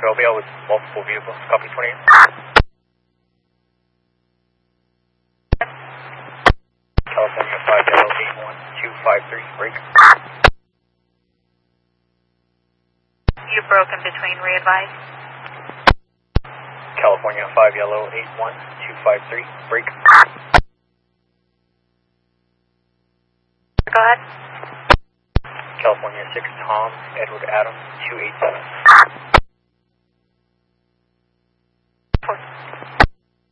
Robio with multiple vehicles. Copy 28. California 5 Yellow 81253, break. You've broken between, re-advise. California 5 Yellow 81253, break. Go ahead. California 6 Tom Edward Adam 287.